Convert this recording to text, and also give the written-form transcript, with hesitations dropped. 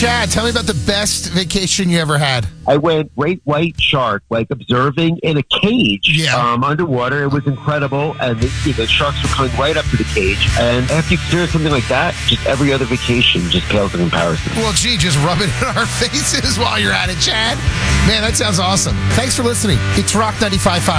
Chad, tell me about the best vacation you ever had. I went great white shark, like observing in a cage underwater. It was incredible. And the sharks were coming right up to the cage. And after you experience something like that, just every other vacation just pales in comparison. Well, gee, just rub it in our faces while you're at it, Chad. Man, that sounds awesome. Thanks for listening. It's Rock 95.5.